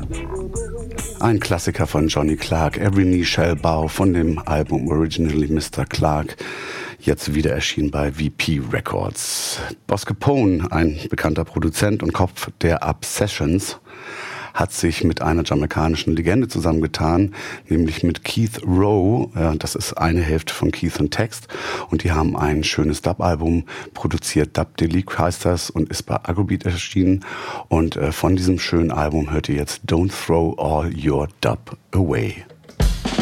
Ein Klassiker von Johnny Clark, Every Knee Shall Bow, von dem Album Originally Mr. Clark, jetzt wieder erschienen bei VP Records. Boss Capone, ein bekannter Produzent und Kopf der Obsessions, hat sich mit einer jamaikanischen Legende zusammengetan, nämlich mit Keith Rowe. Das ist eine Hälfte von Keith und Text. Und die haben ein schönes Dub-Album produziert. Dub Delique heißt das und ist bei Agrobeat erschienen. Und von diesem schönen Album hört ihr jetzt Don't Throw All Your Dub Away.